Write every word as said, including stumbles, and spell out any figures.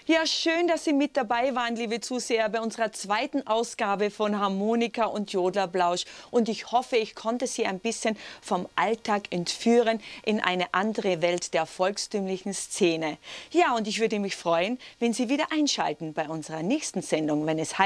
Ja, schön, dass Sie mit dabei waren, liebe Zuseher, bei unserer zweiten Ausgabe von Harmonika und Jodlerblausch. Und ich hoffe, ich konnte Sie ein bisschen vom Alltag entführen in eine andere Welt der volkstümlichen Szene. Ja, und ich würde mich freuen, wenn Sie wieder einschalten bei unserer nächsten Sendung, wenn es heißt